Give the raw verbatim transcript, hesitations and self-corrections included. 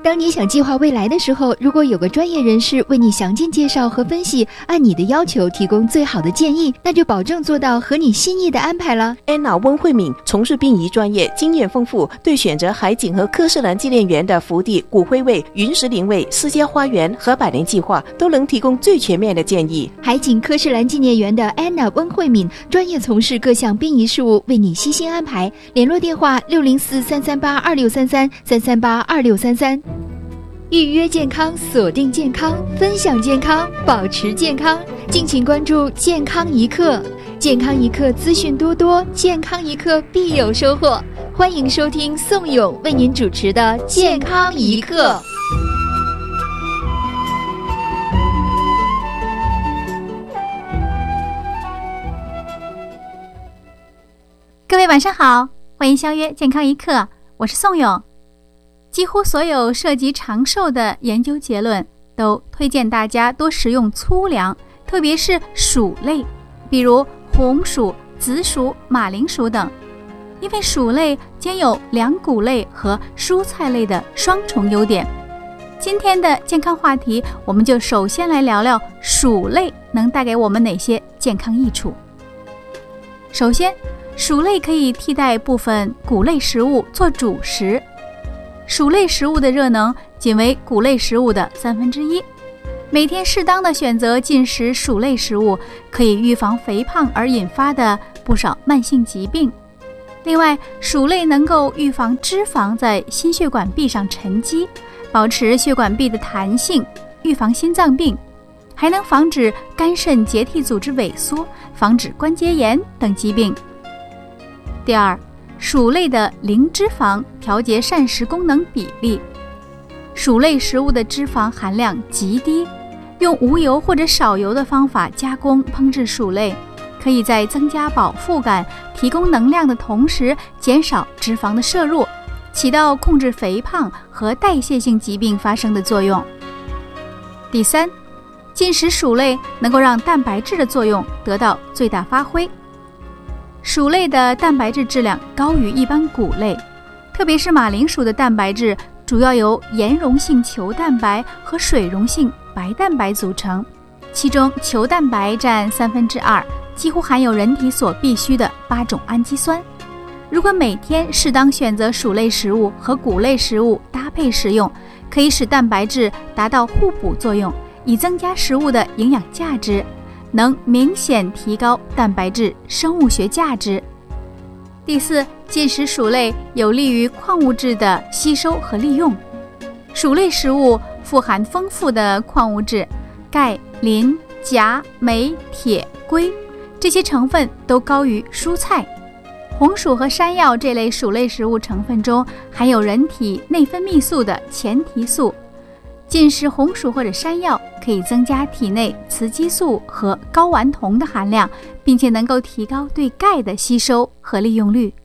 当你想计划未来的时候，如果有个专业人士为你详尽介绍和分析，按你的要求提供最好的建议，那就保证做到合你心意的安排了。 安娜温慧敏从事殡仪专业，经验丰富，对选择海景和科士兰纪念园的福地、骨灰位、云石林位、私家花园和百年计划都能提供最全面的建议。 海景科士兰纪念园的安娜温慧敏专业从事各项殡仪事务，为你悉心安排。联络电话六零四三三八二六三三三三八二六三三。预约健康，锁定健康，分享健康，保持健康。敬请关注健康一刻，健康一刻资讯多多，健康一刻必有收获。欢迎收听宋勇为您主持的健康一刻。 各位晚上好，欢迎相约健康一刻，我是宋勇。几乎所有涉及长寿的研究结论都推荐大家多食用粗粮，特别是薯类，比如红薯、紫薯、马铃薯等，因为薯类兼有粮谷类和蔬菜类的双重优点。今天的健康话题，我们就首先来聊聊薯类能带给我们哪些健康益处。首先，薯类可以替代部分谷类食物做主食。薯类食物的热能仅为谷类食物的三分之一，每天适当的选择进食薯类食物，可以预防肥胖而引发的不少慢性疾病。另外，薯类能够预防脂肪在心血管壁上沉积，保持血管壁的弹性，预防心脏病，还能防止肝肾结缔组织萎缩，防止关节炎等疾病。第二，薯类的零脂肪调节膳食功能比例。薯类食物的脂肪含量极低，用无油或者少油的方法加工烹制薯类，可以在增加饱腹感、提供能量的同时，减少脂肪的摄入，起到控制肥胖和代谢性疾病发生的作用。第三，进食薯类能够让蛋白质的作用得到最大发挥。薯类的蛋白质质量高于一般谷类，特别是马铃薯的蛋白质主要由盐溶性球蛋白和水溶性白蛋白组成，其中球蛋白占三分之二，几乎含有人体所必需的八种氨基酸。如果每天适当选择薯类食物和谷类食物搭配食用，可以使蛋白质达到互补作用，以增加食物的营养价值，能明显提高蛋白质生物学价值。第四，进食薯类有利于矿物质的吸收和利用。薯类食物富含丰富的矿物质，钙、磷、钾、镁、铁、硅，这些成分都高于蔬菜。红薯和山药这类薯类食物成分中含有人体内分泌素的前提素，进食红薯或者山药可以增加体内雌激素和睾丸酮的含量，并且能够提高对钙的吸收和利用率。